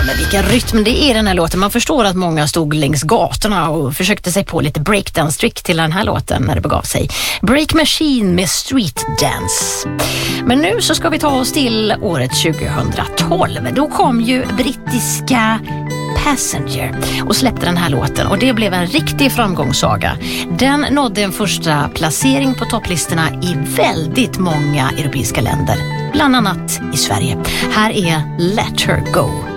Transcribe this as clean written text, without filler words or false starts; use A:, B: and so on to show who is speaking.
A: men vilken rytm det är den här låten. Man förstår att många stod längs gatorna och försökte sig på lite breakdance-trick till den här låten när det begav sig. Break Machine med Street Dance. Men nu så ska vi ta oss till året 2012. Då kom ju brittiska Passenger och släppte den här låten, och det blev en riktig framgångssaga. Den nådde en första placering på topplistorna i väldigt många europeiska länder, bland annat i Sverige. Här är Let Her Go.